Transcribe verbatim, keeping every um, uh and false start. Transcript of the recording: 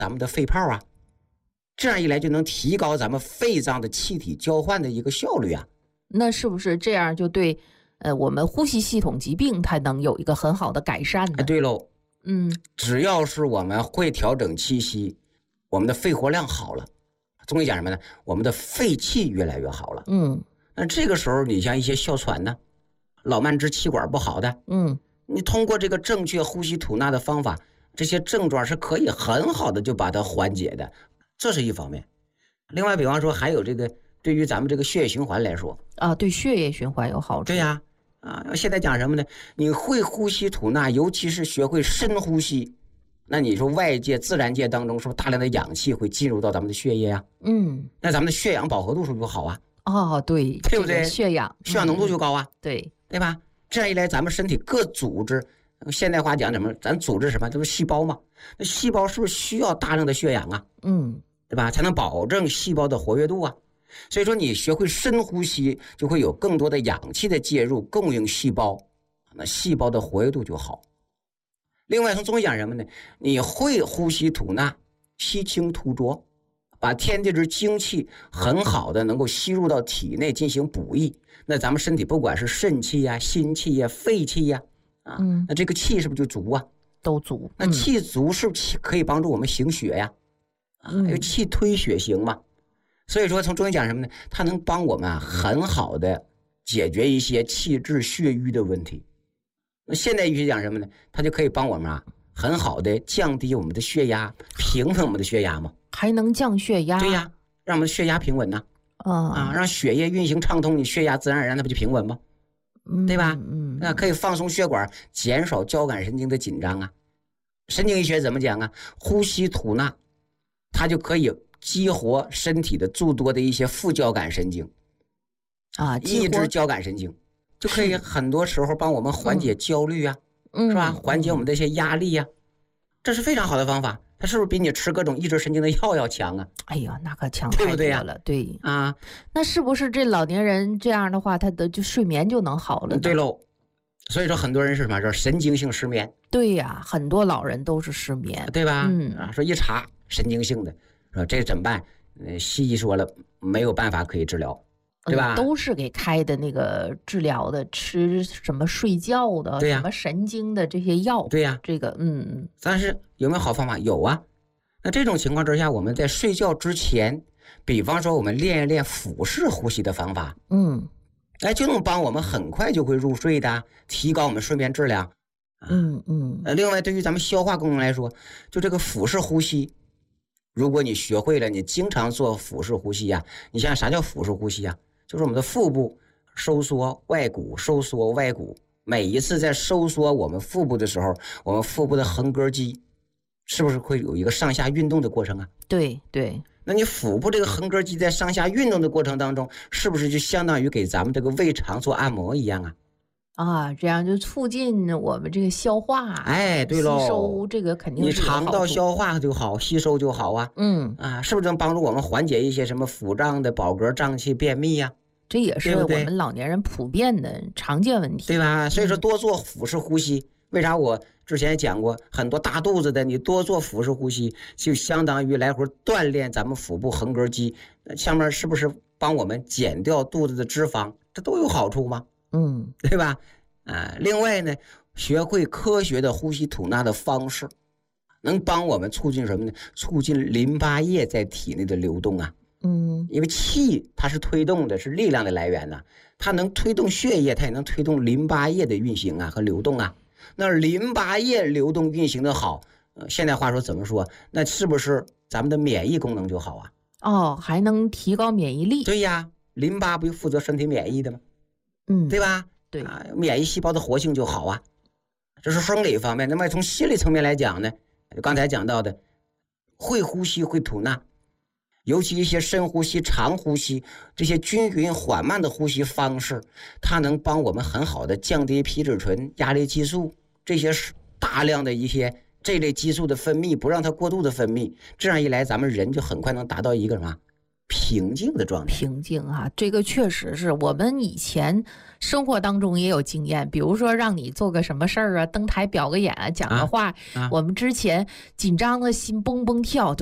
咱们的肺泡啊，这样一来就能提高咱们肺脏的气体交换的一个效率啊。 那是不是这样就对呃我们呼吸系统疾病它能有一个很好的改善呢？ 哎，对喽， 嗯， 只要是我们会调整气息，我们的肺活量好了，中医讲什么呢？我们的肺气越来越好了。 嗯， 那这个时候你像一些哮喘呢，老慢支气管不好的， 嗯， 你通过这个正确呼吸吐纳的方法，这些症状是可以很好的就把它缓解的，这是一方面。另外比方说还有这个对于咱们这个血液循环来说啊，对血液循环有好处。 对呀，啊，现在讲什么呢？你会呼吸吐纳，尤其是学会深呼吸，那你说外界自然界当中是不是大量的氧气会进入到咱们的血液啊？ 嗯， 那咱们的血氧饱和度是不是就好啊？ 哦，对， 对不对？ 这个血氧血氧浓度就高啊， 嗯、对对吧？这样一来，咱们身体各组织，现代话讲什么？咱组织什么？都是细胞嘛。那细胞是不是需要大量的血氧啊？ 嗯， 对吧？才能保证细胞的活跃度啊。所以说，你学会深呼吸，就会有更多的氧气的介入，供应细胞，那细胞的活跃度就好。另外，从中医讲什么呢？你会呼吸吐纳，吸清吐浊，把天地之精气很好的能够吸入到体内进行补益。那咱们身体不管是肾气呀、心气呀、肺气呀，啊， 嗯， 那这个气是不是就足啊？ 都足。 那气足是不是可以帮助我们行血呀？啊，因为气推血行嘛。所以说，从中医讲什么呢？它能帮我们啊很好的解决一些气滞血瘀的问题。那现代医学讲什么呢？它就可以帮我们啊很好的降低我们的血压，平稳我们的血压嘛。 还能降血压？ 对呀，让我们的血压平稳呢。 啊， 啊，让血液运行畅通，你血压自然而然它不就平稳吗？ 嗯、 对吧？ 嗯， 那可以放松血管，减少交感神经的紧张啊。神经医学怎么讲啊？呼吸吐纳，它就可以激活身体的诸多的一些副交感神经啊， 抑制交感神经，就可以很多时候帮我们缓解焦虑啊， 嗯、 是吧？缓解我们的一些压力呀、啊，这是非常好的方法。它是不是比你吃各种抑制神经的药要强啊？ 哎呀，那可强太多了，对对啊。 那是不是这老年人这样的话，他的就睡眠就能好了呢？ 对喽。所以说很多人是什么？说神经性失眠。 对呀，很多老人都是失眠， 对吧？ 嗯啊，说一查神经性的，说这怎么办？呃，西医说了没有办法可以治疗，对吧？ 嗯、都是给开的那个治疗的，吃什么睡觉的， 对呀、 什么神经的这些药。 对呀、啊， 这个嗯嗯。 但是有没有好方法？有啊。那这种情况之下，我们在睡觉之前，比方说我们练一练腹式呼吸的方法， 嗯， 哎，就能帮我们很快就会入睡的，提高我们睡眠质量。 嗯嗯。 呃，另外对于咱们消化功能来说，就这个腹式呼吸，如果你学会了，你经常做腹式呼吸呀、啊，你想想啥叫腹式呼吸啊？就是我们的腹部收缩外鼓，收缩外鼓。每一次在收缩我们腹部的时候，我们腹部的横膈肌是不是会有一个上下运动的过程啊？ 对对。 那你腹部这个横膈肌在上下运动的过程当中，是不是就相当于给咱们这个胃肠做按摩一样啊？ 啊，这样就促进我们这个消化， 哎，对喽， 吸收这个肯定你肠道消化就好，吸收就好啊。 嗯啊，是不是能帮助我们缓解一些什么腹胀的、饱嗝、胀气、便秘呀、啊？ 这也是我们老年人普遍的常见问题， 对吧？所以说多做腹式呼吸。嗯、为啥我之前也讲过，很多大肚子的，你多做腹式呼吸，就相当于来回锻炼咱们腹部横膈肌，下面是不是帮我们减掉肚子的脂肪？这都有好处吗？ 嗯， 对吧？啊，另外呢，学会科学的呼吸吐纳的方式，能帮我们促进什么呢？促进淋巴液在体内的流动啊。 嗯， 因为气它是推动的，是力量的来源呐、啊，它能推动血液，它也能推动淋巴液的运行啊和流动啊。那淋巴液流动运行的好，呃，现在话说怎么说？那是不是咱们的免疫功能就好啊？ 哦，还能提高免疫力？ 对呀，淋巴不就负责身体免疫的吗？ 嗯， 对吧？ 对啊，免疫细胞的活性就好啊，这是生理方面。那么从心理层面来讲呢，刚才讲到的，会呼吸会吐纳，尤其一些深呼吸、长呼吸这些均匀缓慢的呼吸方式，它能帮我们很好的降低皮质醇、压力激素这些大量的一些这类激素的分泌，不让它过度的分泌。这样一来，咱们人就很快能达到一个什么平静的状态。 平静啊，这个确实是我们以前生活当中也有经验，比如说让你做个什么事儿啊，登台表个演啊，讲个话， 啊啊、 我们之前紧张的心蹦蹦跳。